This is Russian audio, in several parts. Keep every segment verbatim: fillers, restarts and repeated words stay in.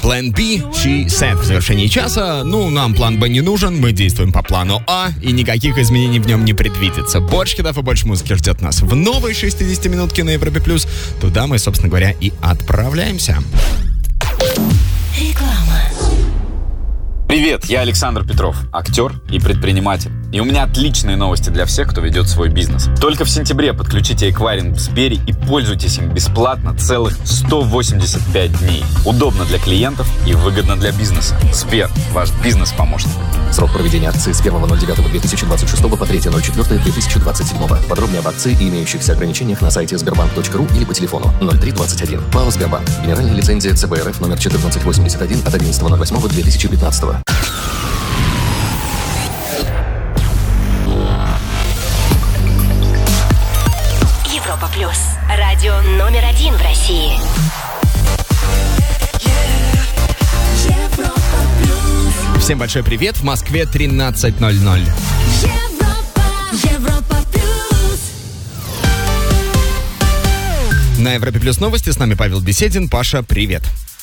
Plan B, She Said. В завершении часа, ну, нам план Б не нужен, мы действуем по плану А, и никаких изменений в нем не предвидится. Больше хитов и больше музыки ждет нас в новой шестидесятиминутке на Европе Плюс. Туда мы, собственно говоря, и отправляемся. Реклама. Привет, я Александр Петров, актер и предприниматель. И у меня отличные новости для всех, кто ведет свой бизнес. Только в сентябре подключите эквайринг в Сбере и пользуйтесь им бесплатно целых сто восемьдесят пять дней. Удобно для клиентов и выгодно для бизнеса. Сбер, ваш бизнес-помощник. Срок проведения акции с первого ноль девятого две тысячи двадцать шестого по третьего ноль четвёртого две тысячи двадцать седьмого. Подробнее об акции и имеющихся ограничениях на сайте сбербанк точка ру или по телефону ноль три двадцать один. ПАО «Сбербанк». Генеральная лицензия ЦБ РФ номер четырнадцать восемьдесят один от одиннадцатого ноль восьмого две тысячи пятнадцатого. Европа Плюс. Радио номер один в России. Всем большой привет. В Москве тринадцать ноль ноль. Европа, Европа Плюс. На Европе Плюс новости. С нами Павел Беседин. Паша, привет.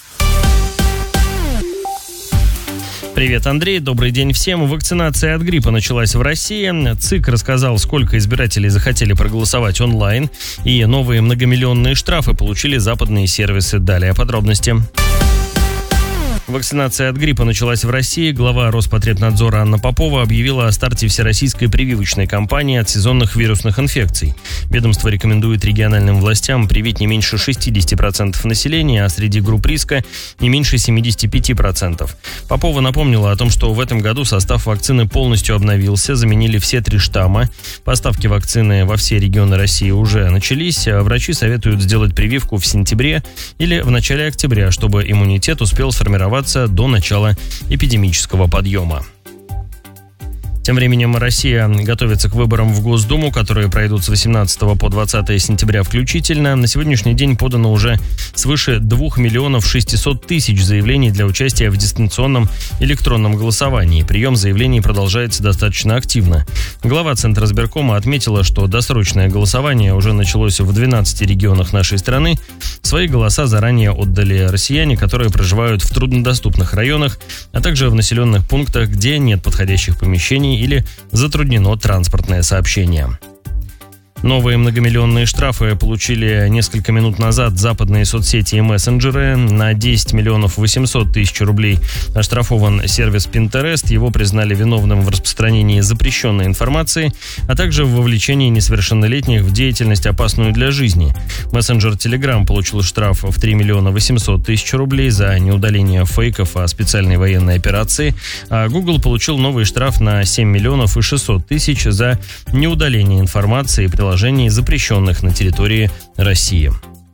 Привет, Андрей. Добрый день всем. Вакцинация от гриппа началась в России. ЦИК рассказал, сколько избирателей захотели проголосовать онлайн. И новые многомиллионные штрафы получили западные сервисы. Далее подробности. Вакцинация от гриппа началась в России. Глава Роспотребнадзора Анна Попова объявила о старте всероссийской прививочной кампании от сезонных вирусных инфекций. Ведомство рекомендует региональным властям привить не меньше шестьдесят процентов населения, а среди групп риска не меньше семьдесят пять процентов. Попова напомнила о том, что в этом году состав вакцины полностью обновился, заменили все три штамма. Поставки вакцины во все регионы России уже начались. Врачи советуют сделать прививку в сентябре или в начале октября, чтобы иммунитет успел сформироваться до начала эпидемического подъема. Тем временем Россия готовится к выборам в Госдуму, которые пройдут с восемнадцатого по двадцатое сентября включительно. На сегодняшний день подано уже свыше двух миллионов шестисот тысяч заявлений для участия в дистанционном электронном голосовании. Прием заявлений продолжается достаточно активно. Глава Центра избиркома отметила, что досрочное голосование уже началось в двенадцати регионах нашей страны. Свои голоса заранее отдали россияне, которые проживают в труднодоступных районах, а также в населенных пунктах, где нет подходящих помещений или затруднено транспортное сообщение. Новые многомиллионные штрафы получили несколько минут назад западные соцсети и мессенджеры. На десять миллионов восемьсот тысяч рублей оштрафован сервис Pinterest. Его признали виновным в распространении запрещенной информации, а также в вовлечении несовершеннолетних в деятельность, опасную для жизни. Мессенджер Telegram получил штраф в три миллиона восемьсот тысяч рублей за неудаление фейков о специальной военной операции, а Google получил новый штраф на семь миллионов шестьсот тысяч за неудаление информации и приложений, запрещенных на территории России.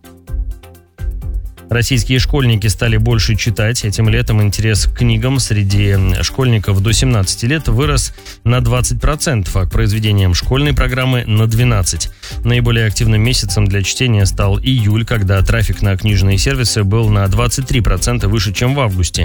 Российские школьники стали больше читать. Этим летом интерес к книгам среди школьников до семнадцати лет вырос на двадцать процентов, а к произведениям школьной программы на двенадцать процентов. Наиболее активным месяцем для чтения стал июль, когда трафик на книжные сервисы был на двадцать три процента выше, чем в августе.